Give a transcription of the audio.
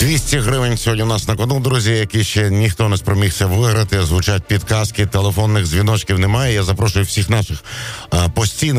200 гривень сьогодні у нас на кону, друзі, які ще ніхто не спромігся виграти. Звучать підказки, телефонних дзвіночків немає. Я запрошую всіх наших постійних